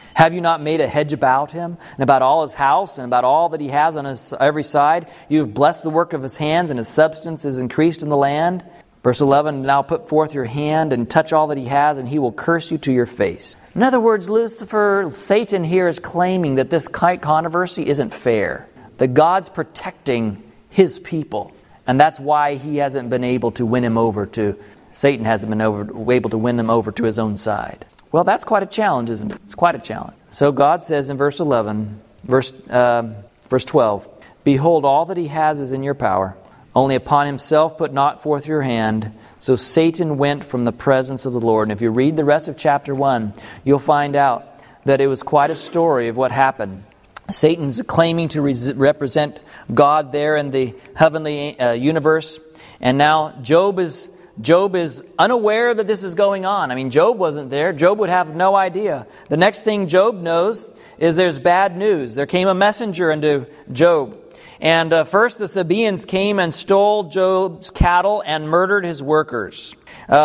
Have you not made a hedge about him, and about all his house, and about all that he has on his every side? You have blessed the work of his hands, and his substance is increased in the land. Verse 11, now put forth your hand and touch all that he has, and he will curse you to your face. In other words, Satan here is claiming that this controversy isn't fair, that God's protecting his people, and that's why he hasn't been able to win him over to, Satan hasn't been able to win him over to his own side. Well, that's quite a challenge, isn't it? It's quite a challenge. So God says in verse 12, behold, all that he has is in your power. Only upon himself put not forth your hand. So Satan went from the presence of the Lord. And if you read the rest of chapter 1, you'll find out that it was quite a story of what happened. Satan's claiming to represent God there in the heavenly universe. And now Job is unaware that this is going on. I mean, Job wasn't there. Job would have no idea. The next thing Job knows is there's bad news. There came a messenger unto Job. And first the Sabaeans came and stole Job's cattle and murdered his workers.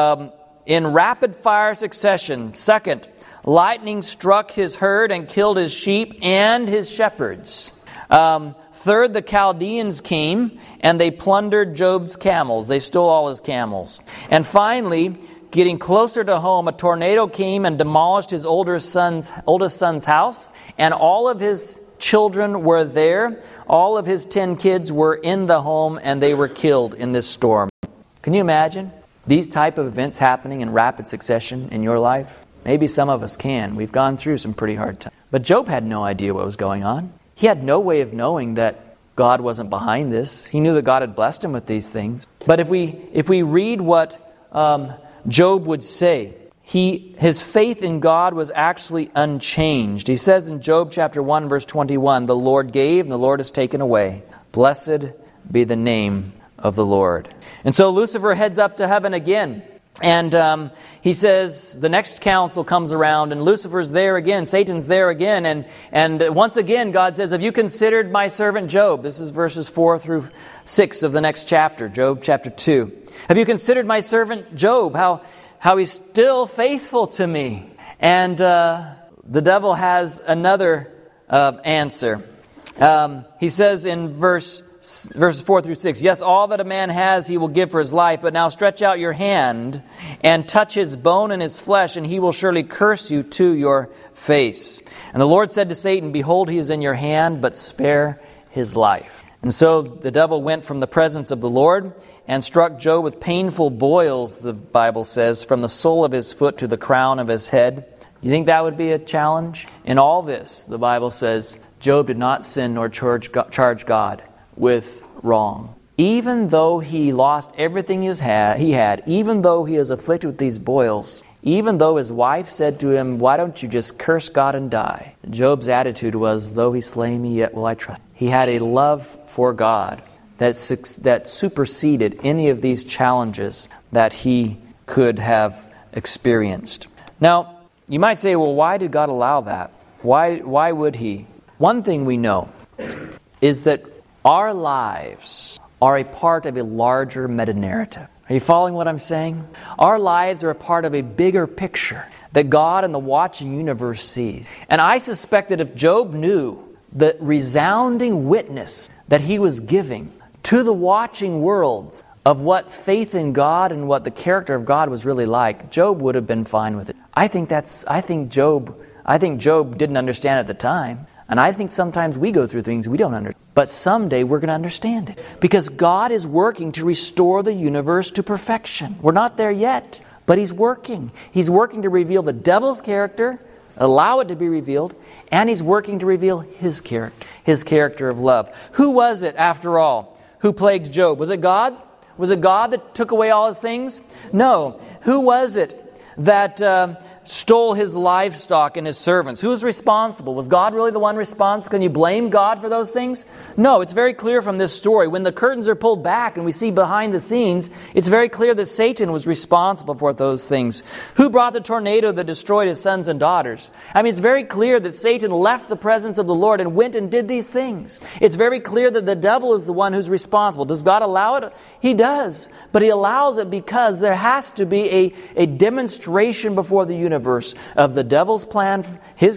In rapid fire succession. Second, lightning struck his herd and killed his sheep and his shepherds. Third, the Chaldeans came and they plundered Job's camels. They stole all his camels. And finally, getting closer to home, a tornado came and demolished his oldest son's house, and all of his children were there. All of his 10 kids were in the home, and they were killed in this storm. Can you imagine these type of events happening in rapid succession in your life? Maybe some of us can. We've gone through some pretty hard times. But Job had no idea what was going on. He had no way of knowing that God wasn't behind this. He knew that God had blessed him with these things. But if we read what Job would say, his faith in God was actually unchanged. He says in Job chapter 1, verse 21, the Lord gave and the Lord has taken away. Blessed be the name of the Lord. And so Lucifer heads up to heaven again. And he says, the next council comes around and Lucifer's there again, Satan's there again. And once again, God says, have you considered my servant Job? This is verses 4 through 6 of the next chapter, Job chapter 2. Have you considered my servant Job, how he's still faithful to me? And the devil has another answer. He says in verses 4 through 6, yes, all that a man has he will give for his life, but now stretch out your hand and touch his bone and his flesh, and he will surely curse you to your face. And the Lord said to Satan, behold, he is in your hand, but spare his life. And so the devil went from the presence of the Lord and struck Job with painful boils, the Bible says, from the sole of his foot to the crown of his head. You think that would be a challenge? In all this, the Bible says, Job did not sin nor charge God with wrong. Even though he lost everything he had, even though he is afflicted with these boils, even though his wife said to him, why don't you just curse God and die? Job's attitude was, though he slay me, yet will I trust. He had a love for God that superseded any of these challenges that he could have experienced. Now, you might say, well, why did God allow that? Why would he? One thing we know is that our lives are a part of a larger meta-narrative. Are you following what I'm saying? Our lives are a part of a bigger picture that God and the watching universe sees. And I suspect that if Job knew the resounding witness that he was giving to the watching worlds of what faith in God and what the character of God was really like, Job would have been fine with it. I think Job didn't understand at the time. And I think sometimes we go through things we don't understand. But someday we're going to understand it. Because God is working to restore the universe to perfection. We're not there yet, but He's working. He's working to reveal the devil's character, allow it to be revealed, and He's working to reveal His character of love. Who was it, after all, who plagued Job? Was it God? Was it God that took away all his things? No. Who was it that stole his livestock and his servants? Who was responsible? Was God really the one responsible? Can you blame God for those things? No, it's very clear from this story. When the curtains are pulled back and we see behind the scenes, it's very clear that Satan was responsible for those things. Who brought the tornado that destroyed his sons and daughters? I mean, it's very clear that Satan left the presence of the Lord and went and did these things. It's very clear that the devil is the one who's responsible. Does God allow it? He does. But He allows it because there has to be a demonstration before the universe of the devil's plan, his